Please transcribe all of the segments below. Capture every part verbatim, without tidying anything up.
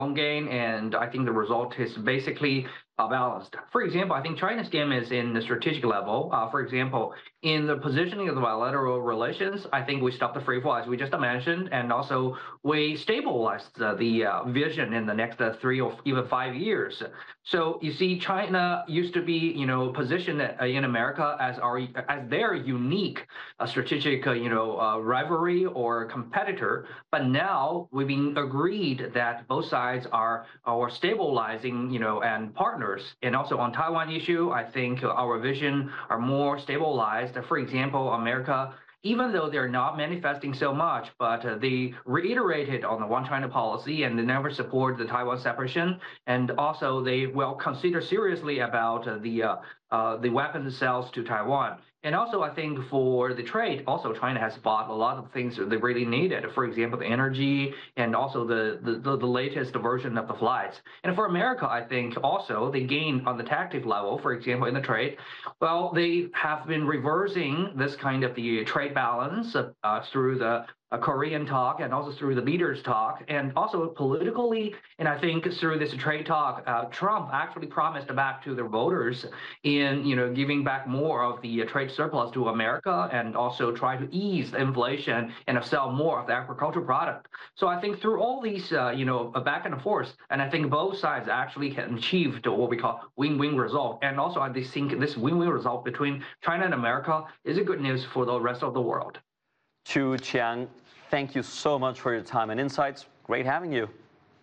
gain, and I think the result is basically uh, balanced. For example, I think China's game is in the strategic level. Uh, for example, in the positioning of the bilateral relations, I think we stopped the free fall, as we just mentioned, and also we stabilized uh, the uh, vision in the next uh, three or even five years. So you see, China used to be, you know, positioned uh, in America as our as their unique uh, strategic, uh, you know, uh, rivalry or competitor. But now we've been agreed that both sides are are stabilizing, you know, and partners. And also on Taiwan issue, I think our vision are more stabilized. For example, America, even though they're not manifesting so much, but uh, they reiterated on the one China policy and they never support the Taiwan separation. And also they will consider seriously about uh, the uh, uh, the weapons sales to Taiwan. And also, I think for the trade, also China has bought a lot of things that they really needed. For example, the energy and also the, the, the latest version of the flights. And for America, I think also they gained on the tactic level, for example, in the trade. Well, they have been reversing this kind of the trade balance uh, uh, through the a Korean talk and also through the leaders talk and also politically. And I think through this trade talk, uh, Trump actually promised back to the voters in, you know, giving back more of the uh, trade surplus to America and also try to ease inflation and sell more of the agricultural product. So I think through all these, uh, you know, back and forth, and I think both sides actually can achieve what we call win-win result. And also I think this win-win result between China and America is a good news for the rest of the world. Chu Qiang, thank you so much for your time and insights. Great having you.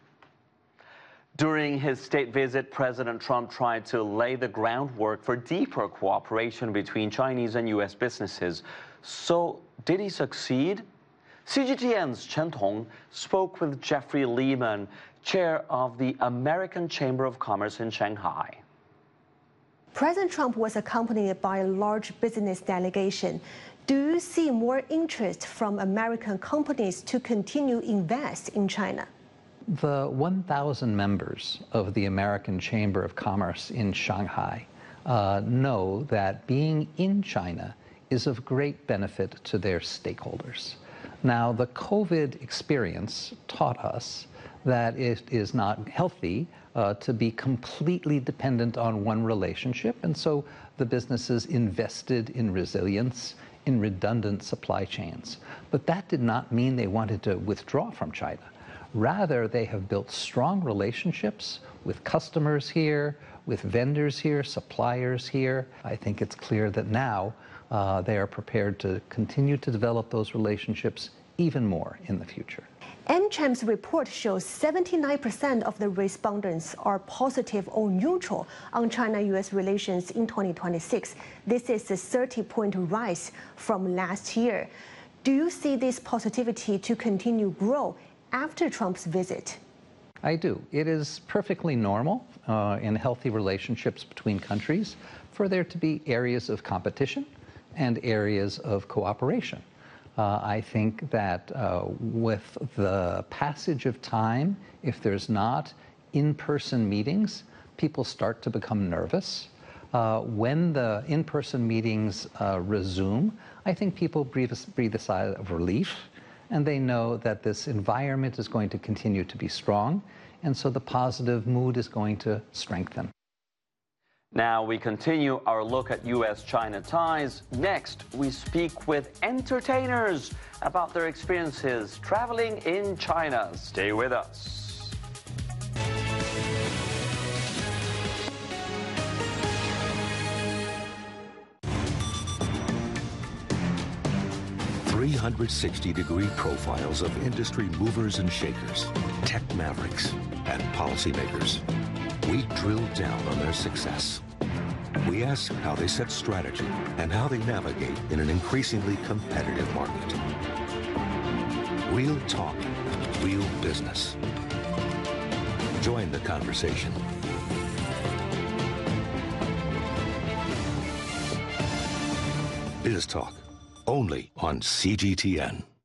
During his state visit, President Trump tried to lay the groundwork for deeper cooperation between Chinese and U S businesses. So, did he succeed? C G T N's Chen Tong spoke with Jeffrey Lehman, chair of the American Chamber of Commerce in Shanghai. President Trump was accompanied by a large business delegation. Do you see more interest from American companies to continue invest in China? The one thousand members of the American Chamber of Commerce in Shanghai uh, know that being in China is of great benefit to their stakeholders. Now, the COVID experience taught us that it is not healthy uh, to be completely dependent on one relationship, and so the businesses invested in resilience, in redundant supply chains. But that did not mean they wanted to withdraw from China. Rather, they have built strong relationships with customers here, with vendors here, suppliers here. I think it's clear that now uh, they are prepared to continue to develop those relationships even more in the future. N C H A M's report shows seventy-nine percent of the respondents are positive or neutral on China-U S relations in twenty twenty-six. This is a thirty-point rise from last year. Do you see this positivity to continue grow after Trump's visit? I do. It is perfectly normal uh, in healthy relationships between countries for there to be areas of competition and areas of cooperation. Uh, I think that uh, with the passage of time, if there's not in-person meetings, people start to become nervous. Uh, when the in-person meetings uh, resume, I think people breathe, breathe a sigh of relief, and they know that this environment is going to continue to be strong, and so the positive mood is going to strengthen. Now we continue our look at U S China ties. Next, we speak with entertainers about their experiences traveling in China. Stay with us. three hundred sixty degree profiles of industry movers and shakers, tech mavericks, and policymakers. We drill down on their success. We ask how they set strategy and how they navigate in an increasingly competitive market. Real talk, real business. Join the conversation. Biz Talk, only on C G T N.